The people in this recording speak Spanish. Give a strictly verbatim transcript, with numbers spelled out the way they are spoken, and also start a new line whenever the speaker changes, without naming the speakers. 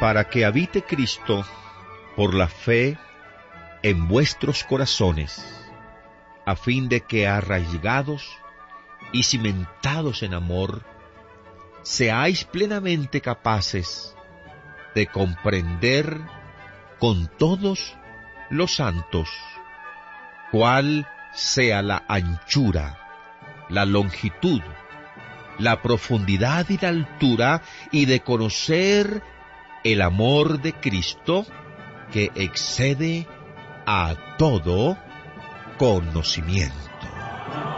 para que habite Cristo por la fe en vuestros corazones, a fin de que arraigados y cimentados en amor, seáis plenamente capaces de comprender con todos los santos cuál sea la anchura, la longitud, la profundidad y la altura, y de conocer el amor de Cristo, que excede a todo conocimiento.